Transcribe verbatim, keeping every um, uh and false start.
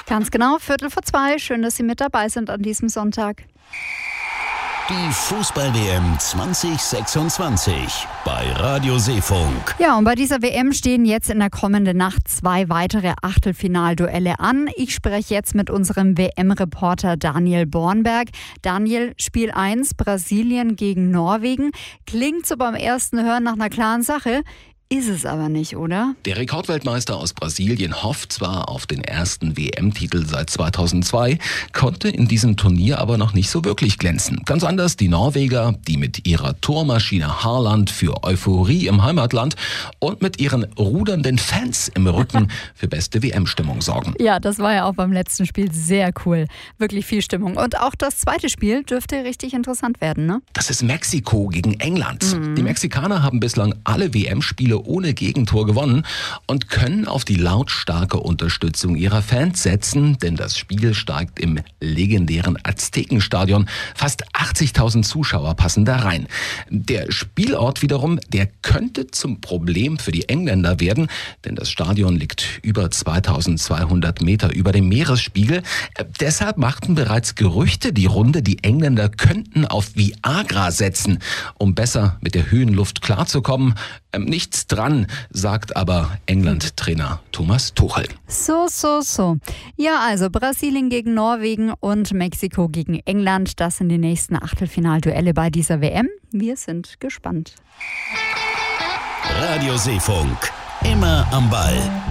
Ganz genau, Viertel vor zwei. Schön, dass Sie mit dabei sind an diesem Sonntag. Die Fußball-W M zwanzig sechsundzwanzig bei Radio Seefunk. Ja, und bei dieser W M stehen jetzt in der kommenden Nacht zwei weitere Achtelfinalduelle an. Ich spreche jetzt mit unserem W M-Reporter Daniel Bornberg. Daniel, Spiel eins, Brasilien gegen Norwegen. Klingt so beim ersten Hören nach einer klaren Sache. Ist es aber nicht, oder? Der Rekordweltmeister aus Brasilien hofft zwar auf den ersten W M-Titel seit zweitausendzwei, konnte in diesem Turnier aber noch nicht so wirklich glänzen. Ganz anders die Norweger, die mit ihrer Tormaschine Haaland für Euphorie im Heimatland und mit ihren rudernden Fans im Rücken für beste W M-Stimmung sorgen. Ja, das war ja auch beim letzten Spiel sehr cool. Wirklich viel Stimmung. Und auch das zweite Spiel dürfte richtig interessant werden, ne? Das ist Mexiko gegen England. Mhm. Die Mexikaner haben bislang alle W M-Spiele ohne Gegentor gewonnen und können auf die lautstarke Unterstützung ihrer Fans setzen, denn das Spiel steigt im legendären Aztekenstadion. Fast achtzigtausend Zuschauer passen da rein. Der Spielort wiederum, der könnte zum Problem für die Engländer werden, denn das Stadion liegt über zweitausendzweihundert Meter über dem Meeresspiegel. Äh, deshalb machten bereits Gerüchte die Runde, die Engländer könnten auf Viagra setzen, um besser mit der Höhenluft klarzukommen. Ähm, nichts dran, sagt aber England-Trainer Thomas Tuchel. So, so, so. Ja, also Brasilien gegen Norwegen und Mexiko gegen England. Das sind die nächsten Achtelfinalduelle bei dieser W M. Wir sind gespannt. Radio Seefunk, immer am Ball.